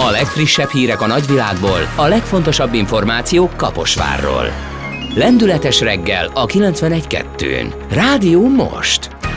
A legfrissebb hírek a nagyvilágból, a legfontosabb információk Kaposvárról. Lendületes reggel a 91.2-n. Rádió most!